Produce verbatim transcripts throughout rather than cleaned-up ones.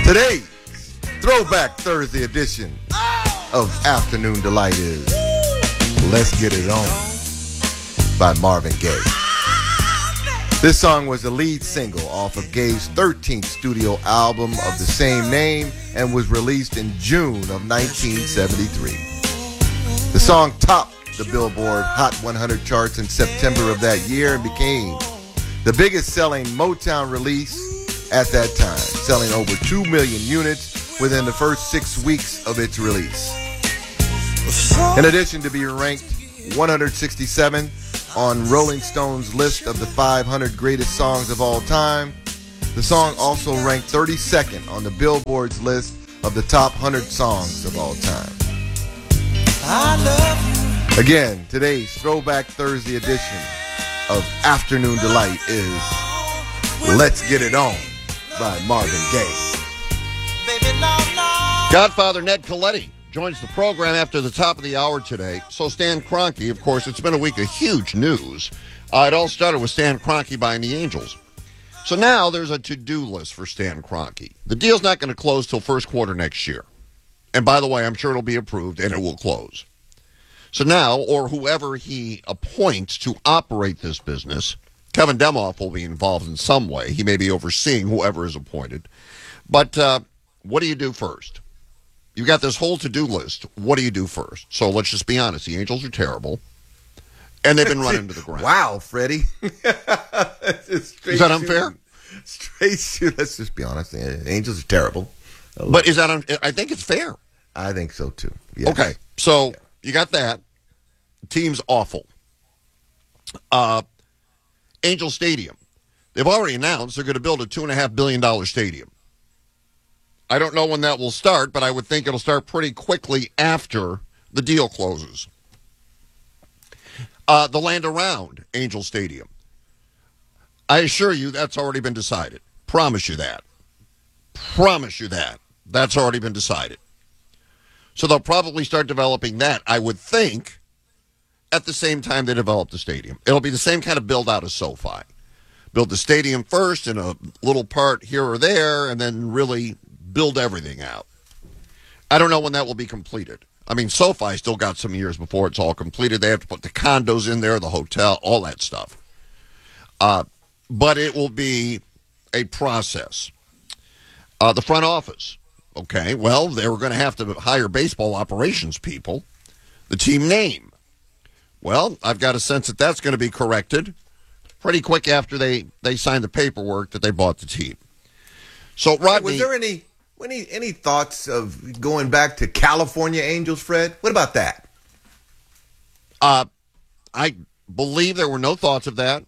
Today's Throwback Thursday edition of Afternoon Delight is Let's Get It On by Marvin Gaye. This song was the lead single off of Gaye's thirteenth studio album of the same name and was released in June of nineteen seventy-three. The song topped the Billboard Hot one hundred charts in September of that year and became the biggest selling Motown release at that time, selling over two million units within the first six weeks of its release. In addition to being ranked one hundred sixty-seventh on Rolling Stone's list of the five hundred greatest songs of all time, the song also ranked thirty-second on the Billboard's list of the top one hundred songs of all time. I love you. Again, today's Throwback Thursday edition of Afternoon Delight is Let's Get It On by Marvin Gaye. Godfather Ned Coletti joins the program after the top of the hour today. So Stan Kroenke, of course, it's been a week of huge news. Uh, it all started with Stan Kroenke buying the Angels. So now there's a to-do list for Stan Kroenke. The deal's not going to close till first quarter next year. And by the way, I'm sure it'll be approved and it will close. So now, or whoever he appoints to operate this business, Kevin Demoff will be involved in some way. He may be overseeing whoever is appointed. But uh, what do you do first? You've got this whole to-do list. What do you do first? So let's just be honest. The Angels are terrible. And they've been running to the ground. Wow, Freddie. Is that unfair? Shooting. Straight shoot. Let's just be honest. The Angels are terrible. But is that un- I think it's fair. I think so, too. Yes. Okay, so you got that. The team's awful. Uh, Angel Stadium. They've already announced they're going to build a two point five billion dollars stadium. I don't know when that will start, but I would think it'll start pretty quickly after the deal closes. Uh, the land around Angel Stadium. I assure you that's already been decided. Promise you that. Promise you that. That's already been decided. So they'll probably start developing that, I would think, at the same time they develop the stadium. It'll be the same kind of build-out as SoFi. Build the stadium first in a little part here or there, and then really build everything out. I don't know when that will be completed. I mean, SoFi still got some years before it's all completed. They have to put the condos in there, the hotel, all that stuff. Uh, but it will be a process. Uh, the front office. Okay, well, they were going to have to hire baseball operations people. The team name. Well, I've got a sense that that's going to be corrected pretty quick after they, they signed the paperwork that they bought the team. So, Rodney... Was there any... Any any thoughts of going back to California Angels, Fred? What about that? Uh, I believe there were no thoughts of that.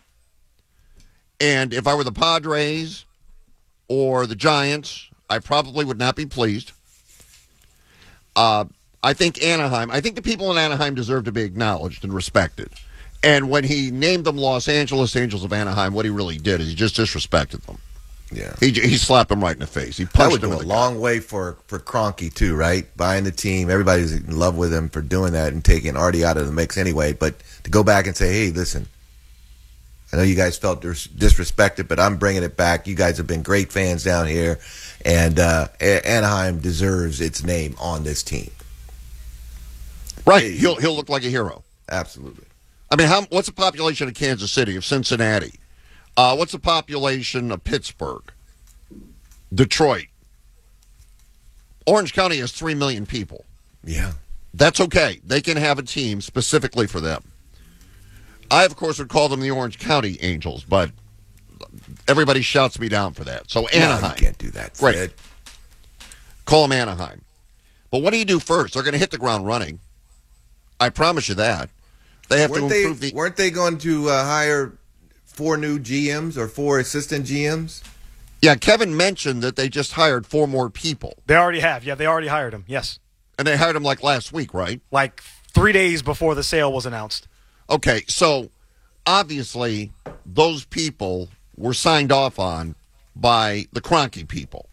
And if I were the Padres or the Giants, I probably would not be pleased. Uh, I think Anaheim, I think the people in Anaheim deserve to be acknowledged and respected. And when he named them Los Angeles Angels of Anaheim, what he really did is he just disrespected them. Yeah, he he slapped him right in the face. He punched that would him go in a the long guy. way for for Kroenke too, right? Buying the team, everybody's in love with him for doing that and taking Artie out of the mix anyway. But to go back and say, "Hey, listen, I know you guys felt dis- disrespected, but I'm bringing it back. You guys have been great fans down here, and uh, A- Anaheim deserves its name on this team." Right? He'll he'll look like a hero. Absolutely. I mean, how what's the population of Kansas City, of Cincinnati? Uh, what's the population of Pittsburgh? Detroit? Orange County has three million people. Yeah. That's okay. They can have a team specifically for them. I, of course, would call them the Orange County Angels, but everybody shouts me down for that. So Anaheim. No, you can't do that, Fred. Right. Call them Anaheim. But what do you do first? They're going to hit the ground running. I promise you that. They have weren't to improve they, the... Weren't they going to uh, hire four new G Ms or four assistant G Ms? Yeah, Kevin mentioned that they just hired four more people. They already have. Yeah, they already hired him. Yes. And they hired him like last week, right? Like three days before the sale was announced. Okay, so obviously those people were signed off on by the Kroenke people.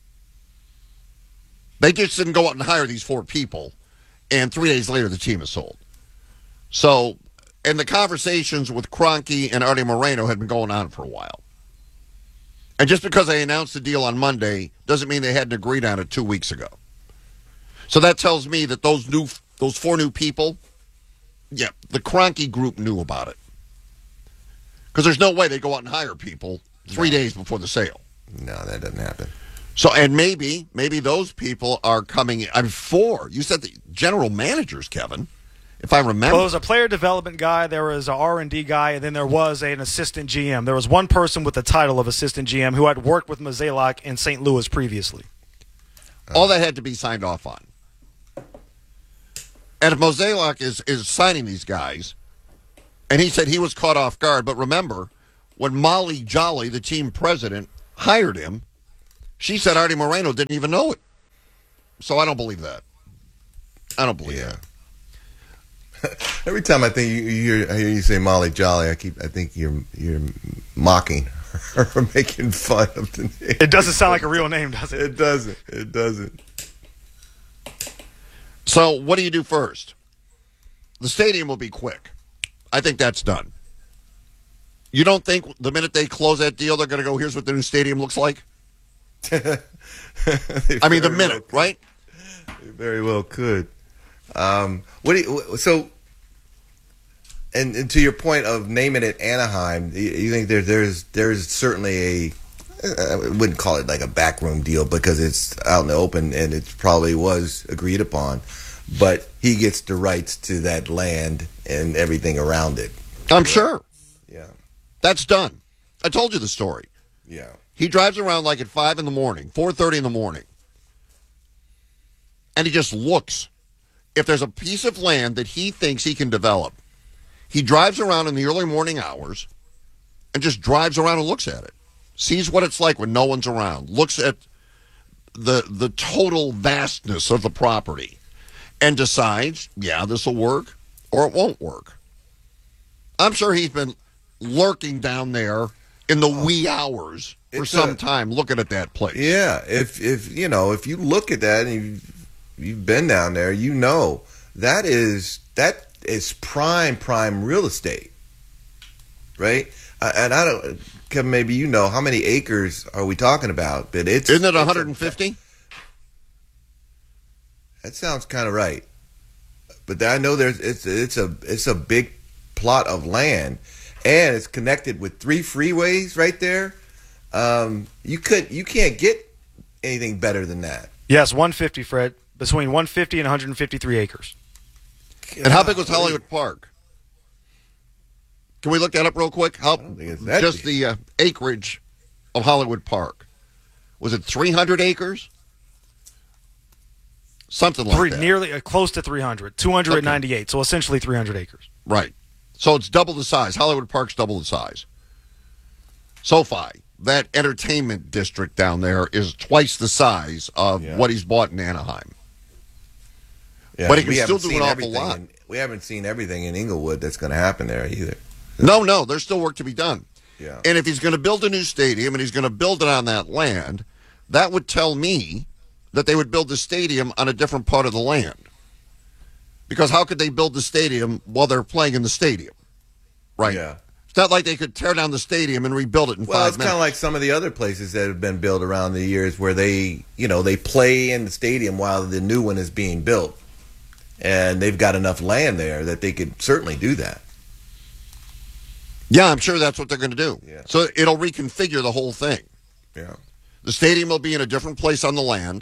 They just didn't go out and hire these four people, and three days later the team is sold. So, and the conversations with Kroenke and Artie Moreno had been going on for a while. And just because they announced the deal on Monday doesn't mean they hadn't agreed on it two weeks ago. So that tells me that those new, those four new people, yeah, the Kroenke group knew about it. Because there's no way they go out and hire people three no. days before the sale. No, that doesn't happen. So, and maybe, maybe those people are coming in. I mean, four. You said the general managers, Kevin, if I remember. Well, there was a player development guy, there was an R and D guy, and then there was an assistant G M. There was one person with the title of assistant G M who had worked with Mozeliak in Saint Louis previously. All that had to be signed off on. And if Mozeliak is, is signing these guys, and he said he was caught off guard, but remember, when Molly Jolly, the team president, hired him, she said Artie Moreno didn't even know it. So I don't believe that. I don't believe yeah. that. Every time I think you, you hear, I hear you say Molly Jolly, I keep I think you're you're mocking her or making fun of the name. It doesn't sound like a real name, does it? It doesn't. It doesn't. So what do you do first? The stadium will be quick. I think that's done. You don't think the minute they close that deal, they're going to go, here's what the new stadium looks like? I mean, the minute, well right? They very well could. Um, what do you, so, and, and to your point of naming it Anaheim, you, you think there, there's there's certainly a, I wouldn't call it like a backroom deal because it's out in the open and it probably was agreed upon, but he gets the rights to that land and everything around it. I'm sure. Yeah. That's done. I told you the story. Yeah. He drives around like at five in the morning, four thirty in the morning, and he just looks. If there's a piece of land that he thinks he can develop, he drives around in the early morning hours and just drives around and looks at it, sees what it's like when no one's around, looks at the the total vastness of the property, and decides, yeah, this will work or it won't work. I'm sure he's been lurking down there in the wee hours for It's some a- time looking at that place. Yeah, if if you know, if you look at that and you've, you've been down there, you know that is that is prime prime real estate, right? Uh, and I don't, Kevin, maybe you know how many acres are we talking about? But it's Isn't it it's a- one hundred fifty? That sounds kind of right, but I know there's it's it's a it's a big plot of land, and it's connected with three freeways right there. Um, you could you can't get anything better than that. Yes, one fifty, Fred. Between one fifty and one hundred fifty-three acres. And how big was Hollywood Park? Can we look that up real quick? How don't think it's that just big. the uh, acreage of Hollywood Park? Was it three hundred acres? Something like Three, that. nearly uh, close to three hundred. two hundred ninety-eight, Okay. so essentially three hundred acres. Right. So it's double the size. Hollywood Park's double the size. SoFi, that entertainment district down there, is twice the size of Yeah. what he's bought in Anaheim. Yeah, But he can we still haven't do seen an awful everything lot. in- we haven't seen everything in Inglewood that's going to happen there either. No, no, there's still work to be done. Yeah. And if he's going to build a new stadium and he's going to build it on that land, that would tell me that they would build the stadium on a different part of the land. Because how could they build the stadium while they're playing in the stadium? Right. Yeah. It's not like they could tear down the stadium and rebuild it in Well, five it's kind minutes. of like some of the other places that have been built around the years where they, you know, they play in the stadium while the new one is being built. And they've got enough land there that they could certainly do that. Yeah, I'm sure that's what they're going to do. Yeah. So it'll reconfigure the whole thing. Yeah. The stadium will be in a different place on the land,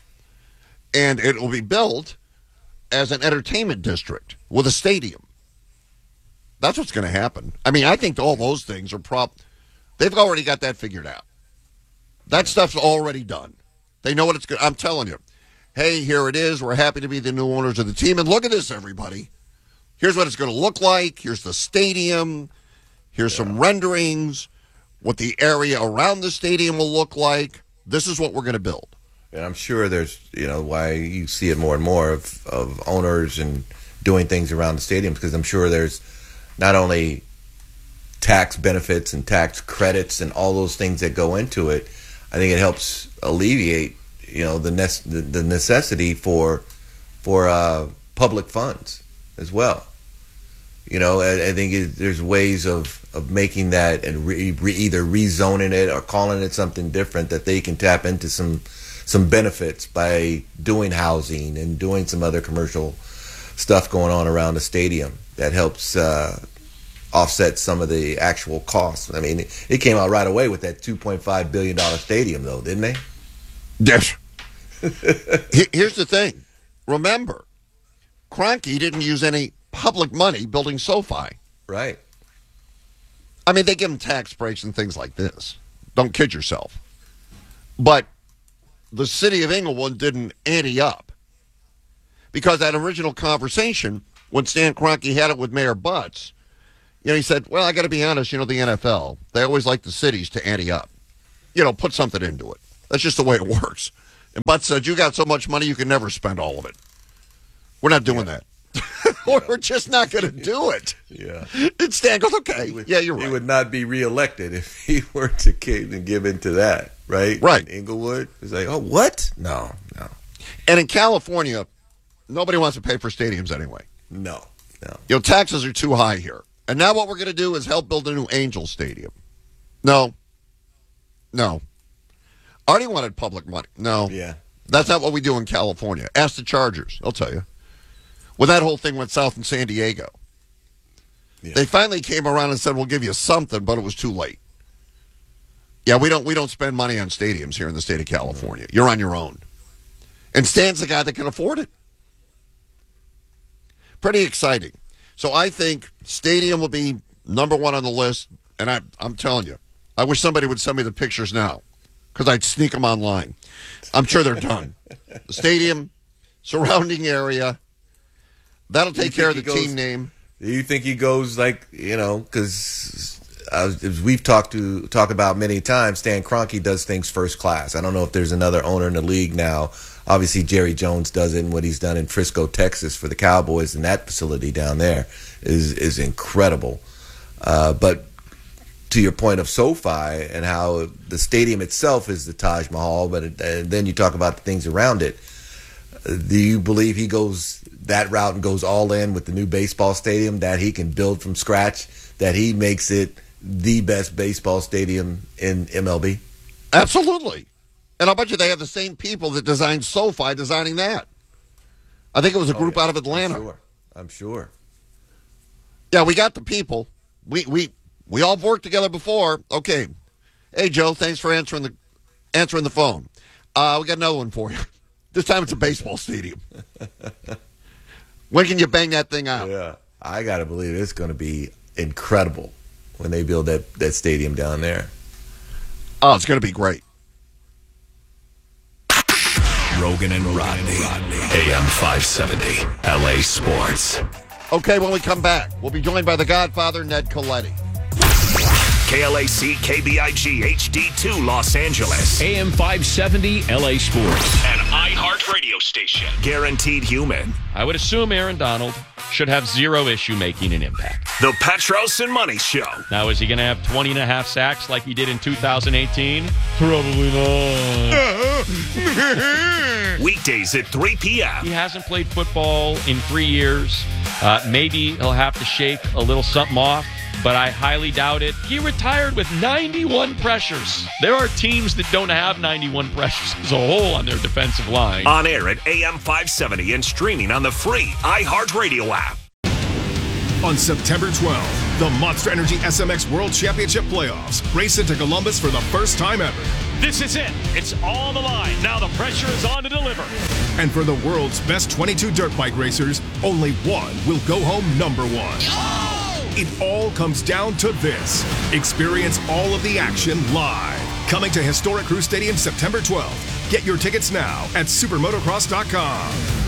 and it will be built as an entertainment district with a stadium. That's what's going to happen. I mean, I think all those things are prop. They've already got that figured out. That stuff's already done. They know what it's going to. I'm telling you. Hey, here it is. We're happy to be the new owners of the team. And look at this, everybody. Here's what it's going to look like. Here's the stadium. Here's Yeah. some renderings. What the area around the stadium will look like. This is what we're going to build. And I'm sure there's, you know, why you see it more and more of, of owners and doing things around the stadiums, because I'm sure there's not only tax benefits and tax credits and all those things that go into it. I think it helps alleviate, you know, the nece- the, the necessity for for uh, public funds as well. You know, I, I think it, there's ways of, of making that and re, re, either rezoning it or calling it something different that they can tap into some some benefits by doing housing and doing some other commercial stuff going on around the stadium that helps uh, offset some of the actual costs. I mean, it, it came out right away with that two point five billion dollars stadium, though, didn't they? Yes. Here's the thing. Remember, Kroenke didn't use any public money building SoFi. Right. I mean, they give them tax breaks and things like this. Don't kid yourself. But the city of Inglewood didn't ante up. Because that original conversation, when Stan Kroenke had it with Mayor Butts, you know, he said, well, I got to be honest, you know, the N F L, they always like the cities to ante up. You know, put something into it. That's just the way it works. And Butts said, you got so much money, you can never spend all of it. We're not doing yeah. that. We're just not going to do it. Yeah. And Stan goes, okay, would, yeah, you're right. He would not be reelected if he were to give, and give into that, right? Right. In Inglewood, it's like, oh, what? No, no. And in California, nobody wants to pay for stadiums anyway. No, no. You know, taxes are too high here. And now what we're going to do is help build a new Angel Stadium. No. No. I already wanted public money. No. Yeah. That's not what we do in California. Ask the Chargers. I'll tell you. When that whole thing went south in San Diego, yeah. they finally came around and said, we'll give you something, but it was too late. Yeah, we don't we don't spend money on stadiums here in the state of California. You're on your own. And Stan's the guy that can afford it. Pretty exciting. So I think stadium will be number one on the list, and I, I'm telling you, I wish somebody would send me the pictures now, because I'd sneak them online. I'm sure they're done. The stadium, surrounding area, that'll take care of the goes, team name. Do you think he goes like, you know, because as we've talked to talk about many times, Stan Kroenke does things first class. I don't know if there's another owner in the league now. Obviously, Jerry Jones does it, and what he's done in Frisco, Texas for the Cowboys, and that facility down there is is incredible. Uh, but to your point of SoFi and how the stadium itself is the Taj Mahal, but it, and then you talk about the things around it. Do you believe he goes that route and goes all in with the new baseball stadium that he can build from scratch, that he makes it the best baseball stadium in M L B? Absolutely. And I'll bet you they have the same people that designed SoFi designing that. I think it was a group oh, yeah. out of Atlanta. I'm sure. I'm sure. Yeah, we got the people. We we we all worked together before. Okay. Hey, Joe, thanks for answering the answering the phone. Uh, we got another one for you. This time it's a baseball stadium. When can you bang that thing out? Yeah, I got to believe it's going to be incredible when they build that, that stadium down there. Oh, it's going to be great. Rogan and Rodney, A M five seventy, L A Sports. Okay, when we come back, we'll be joined by the Godfather, Ned Coletti. K L A C, K B I G, H D two, Los Angeles. A M five seventy, L A Sports. An iHeart radio station. Guaranteed human. I would assume Aaron Donald should have zero issue making an impact. The Petros and Money Show. Now, is he going to have twenty and a half sacks like he did in two thousand eighteen? Probably not. Weekdays at three p.m. He hasn't played football in three years. Uh, maybe he'll have to shake a little something off, but I highly doubt it. He retired with ninety-one pressures. There are teams that don't have ninety-one pressures as a whole on their defensive line. On air at A M five seventy and streaming on the free iHeartRadio app. On September twelfth, the Monster Energy S M X World Championship Playoffs race into Columbus for the first time ever. This is it. It's on the line. Now the pressure is on to deliver. And for the world's best twenty-two dirt bike racers, only one will go home number one. Oh! It all comes down to this. Experience all of the action live. Coming to Historic Crew Stadium September twelfth. Get your tickets now at supermotocross dot com.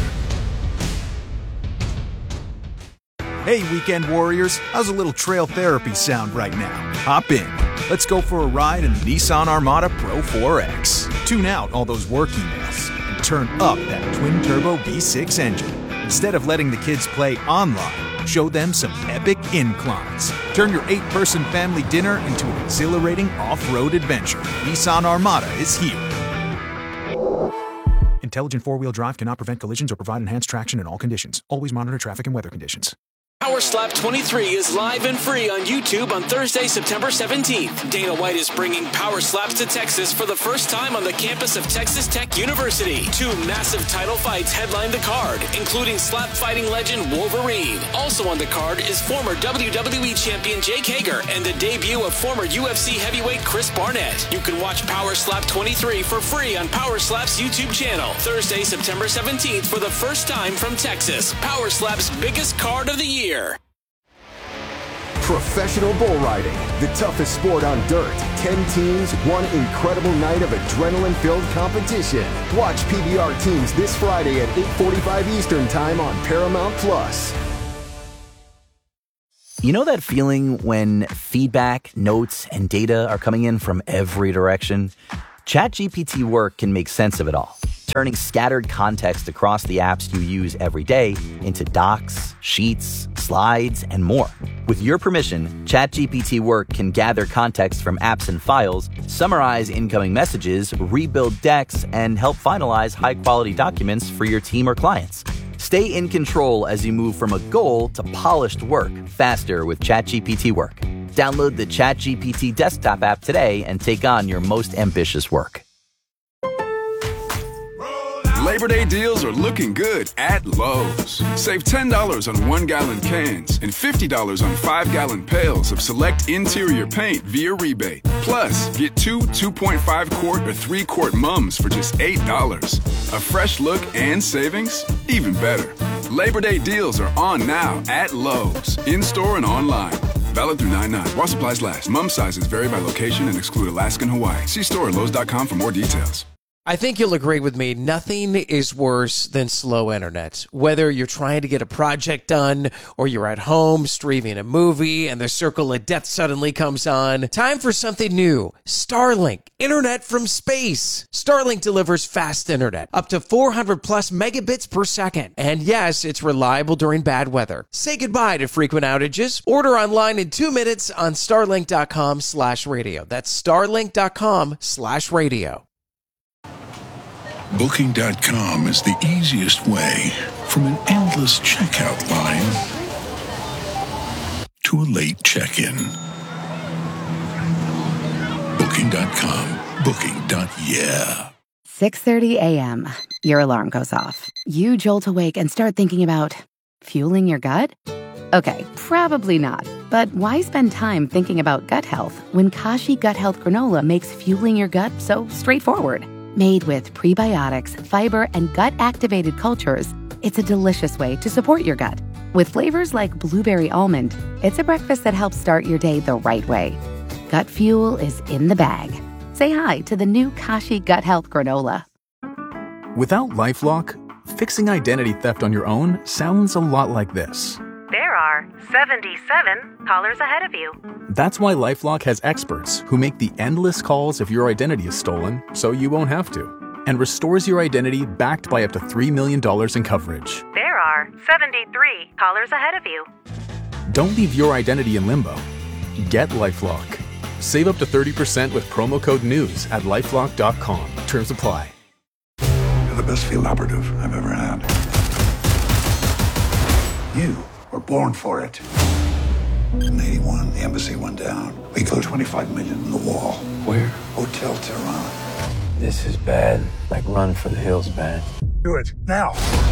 Hey, weekend warriors, how's a little trail therapy sound right now? Hop in. Let's go for a ride in the Nissan Armada Pro four X. Tune out all those work emails and turn up that twin-turbo V six engine. Instead of letting the kids play online, show them some epic inclines. Turn your eight-person family dinner into an exhilarating off-road adventure. Nissan Armada is here. Intelligent four-wheel drive cannot prevent collisions or provide enhanced traction in all conditions. Always monitor traffic and weather conditions. Power Slap twenty-three is live and free on YouTube on Thursday, September seventeenth. Dana White is bringing Power Slaps to Texas for the first time on the campus of Texas Tech University. Two massive title fights headline the card, including slap fighting legend Wolverine. Also on the card is former W W E champion Jake Hager and the debut of former U F C heavyweight Chris Barnett. You can watch Power Slap twenty-three for free on Power Slap's YouTube channel. Thursday, September seventeenth for the first time from Texas. Power Slap's biggest card of the year. Professional bull riding, the toughest sport on dirt. Ten teams, one incredible night of adrenaline-filled competition. Watch P B R teams this Friday at eight forty-five Eastern Time on Paramount Plus. You know that feeling when feedback, notes, and data are coming in from every direction? ChatGPT Work can make sense of it all, turning scattered context across the apps you use every day into docs, sheets, slides, and more. With your permission, ChatGPT Work can gather context from apps and files, summarize incoming messages, rebuild decks, and help finalize high-quality documents for your team or clients. Stay in control as you move from a goal to polished work faster with ChatGPT Work. Download the ChatGPT desktop app today and take on your most ambitious work. Labor Day deals are looking good at Lowe's. Save ten dollars on one-gallon cans and fifty dollars on five-gallon pails of select interior paint via rebate. Plus, get two two point five quart or three quart mums for just eight dollars. A fresh look and savings? Even better. Labor Day deals are on now at Lowe's, in-store and online. Valid through nine nine. While supplies last. Mum sizes vary by location and exclude Alaska and Hawaii. See store at Lowe's dot com for more details. I think you'll agree with me. Nothing is worse than slow internet. Whether you're trying to get a project done or you're at home streaming a movie and the circle of death suddenly comes on, time for something new. Starlink, internet from space. Starlink delivers fast internet, up to four hundred plus megabits per second. And yes, it's reliable during bad weather. Say goodbye to frequent outages. Order online in two minutes on starlink dot com slash radio. That's starlink dot com slash radio. Booking dot com is the easiest way from an endless checkout line to a late check-in. Booking dot com. Booking. Yeah. six thirty a.m. Your alarm goes off. You jolt awake and start thinking about fueling your gut? Okay, probably not. But why spend time thinking about gut health when Kashi Gut Health Granola makes fueling your gut so straightforward? Made with prebiotics, fiber, and gut-activated cultures, it's a delicious way to support your gut. With flavors like blueberry almond, it's a breakfast that helps start your day the right way. Gut fuel is in the bag. Say hi to the new Kashi Gut Health Granola. Without LifeLock, fixing identity theft on your own sounds a lot like this. There are seventy-seven callers ahead of you. That's why LifeLock has experts who make the endless calls if your identity is stolen so you won't have to, and restores your identity backed by up to three million dollars in coverage. There are seventy-three callers ahead of you. Don't leave your identity in limbo. Get LifeLock. Save up to thirty percent with promo code NEWS at lifelock dot com. Terms apply. You're the best field operative I've ever had. You were born for it. In eighty-one, the embassy went down. We closed twenty-five million in the wall. Where? Hotel Tehran. This is bad. Like run for the hills bad. Do it, now.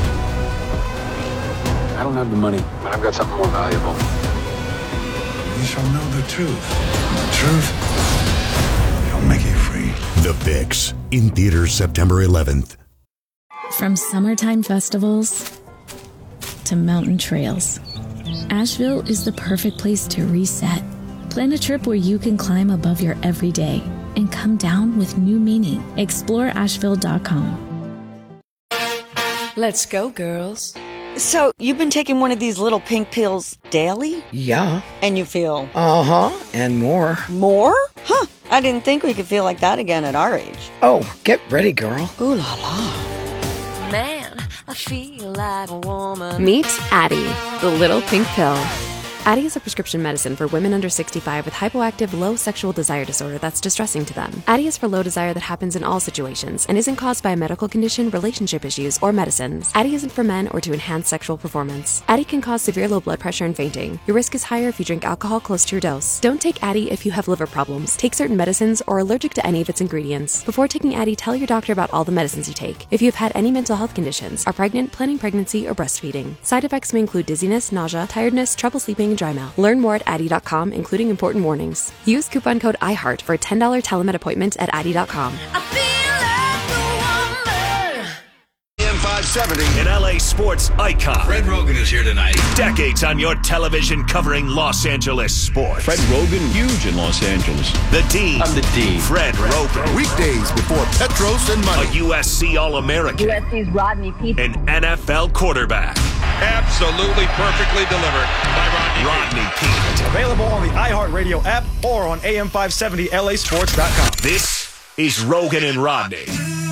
I don't have the money, but I've got something more valuable. You shall know the truth. And the truth shall make you free. The Fix, in theaters September eleventh. From summertime festivals to mountain trails, Asheville is the perfect place to reset. Plan a trip where you can climb above your everyday and come down with new meaning. Explore asheville dot com. Let's go, girls. So, you've been taking one of these little pink pills daily? Yeah. And you feel? Uh-huh, and more. More? Huh, I didn't think we could feel like that again at our age. Oh, get ready, girl. Ooh la la. Man, I feel like a woman. Meet Addie, the little pink pill. Addyi is a prescription medicine for women under sixty-five with hypoactive low sexual desire disorder that's distressing to them. Addyi is for low desire that happens in all situations and isn't caused by a medical condition, relationship issues, or medicines. Addyi isn't for men or to enhance sexual performance. Addyi can cause severe low blood pressure and fainting. Your risk is higher if you drink alcohol close to your dose. Don't take Addyi if you have liver problems, take certain medicines, or are allergic to any of its ingredients. Before taking Addyi, tell your doctor about all the medicines you take. If you've had any mental health conditions, are pregnant, planning pregnancy, or breastfeeding. Side effects may include dizziness, nausea, tiredness, trouble sleeping, and dry mouth. Learn more at Addyi dot com, including important warnings. Use coupon code iHeart for a ten dollars telemed appointment at Addyi dot com. A M five seventy, an L A sports icon. Fred Rogan is here tonight. Decades on your television covering Los Angeles sports. Fred Rogan, huge in Los Angeles. The Dean. I'm the Dean. Fred Rogan. Weekdays before Petros and money. A U S C All-American. U S C's Rodney Peete. An N F L quarterback. Absolutely perfectly delivered by Rodney, Rodney Peete. Available on the iHeartRadio app or on A M five seventy L A sports dot com. This is Rogan and Rodney.